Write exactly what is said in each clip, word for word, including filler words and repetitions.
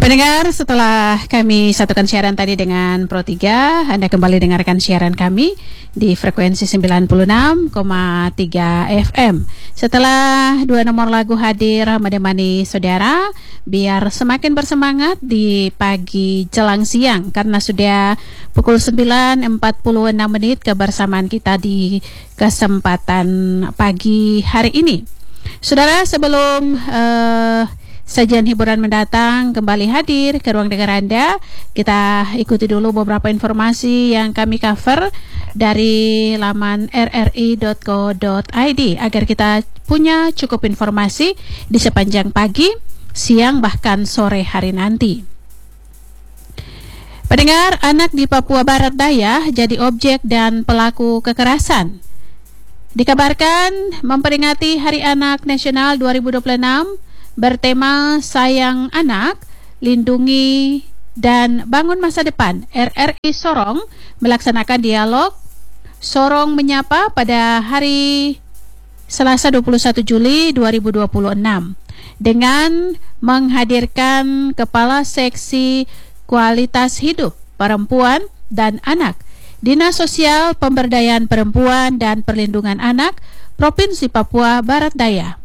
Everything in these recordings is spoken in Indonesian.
Pendengar, setelah kami satukan siaran tadi dengan Pro tiga, Anda kembali dengarkan siaran kami di frekuensi sembilan puluh enam koma tiga F M. Setelah dua nomor lagu hadir menemani saudara, biar semakin bersemangat di pagi jelang siang, karena sudah pukul sembilan empat puluh enam menit kebersamaan kita di kesempatan pagi hari ini. Saudara, sebelum uh, sajian hiburan mendatang kembali hadir ke ruang dengar Anda, kita ikuti dulu beberapa informasi yang kami cover dari laman r r i dot co dot i d agar kita punya cukup informasi di sepanjang pagi, siang, bahkan sore hari nanti. Pendengar, anak di Papua Barat Daya jadi objek dan pelaku kekerasan. Dikabarkan memperingati Hari Anak Nasional dua ribu dua puluh enam bertema Sayang Anak, Lindungi dan Bangun Masa Depan, R R I Sorong melaksanakan dialog Sorong Menyapa pada hari Selasa dua puluh satu Juli dua ribu dua puluh enam dengan menghadirkan Kepala Seksi Kualitas Hidup Perempuan dan Anak, Dinas Sosial Pemberdayaan Perempuan dan Perlindungan Anak Provinsi Papua Barat Daya,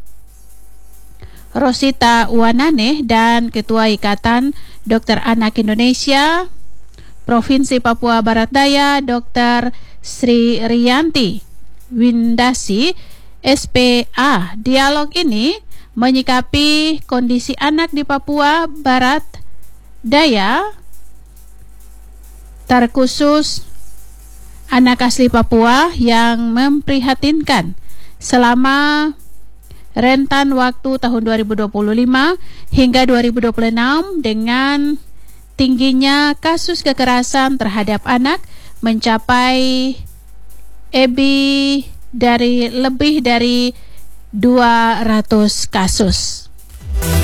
Rosita Wanane, dan Ketua Ikatan Dokter Anak Indonesia Provinsi Papua Barat Daya, Dokter Sri Rianti Windasi, S P A. Dialog ini menyikapi kondisi anak di Papua Barat Daya, terkhusus anak asli Papua, yang memprihatinkan selama rentan waktu tahun dua ribu dua puluh lima hingga dua ribu dua puluh enam dengan tingginya kasus kekerasan terhadap anak mencapai lebih dari lebih dari dua ratus kasus.